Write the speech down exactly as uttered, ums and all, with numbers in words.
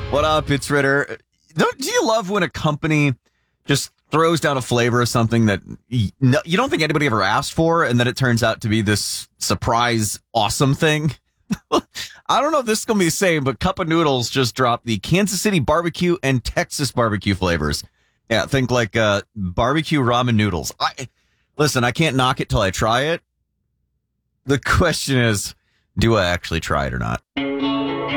What up? It's Ritter. Don't, do you love when a company just throws down a flavor of something that you, you don't think anybody ever asked for, and then it turns out to be this surprise awesome thing? I don't know if this is going to be the same, but Cup of Noodles just dropped the Kansas City barbecue and Texas barbecue flavors. Yeah, think like uh, barbecue ramen noodles. I Listen, I can't knock it till I try it. The question is, do I actually try it or not?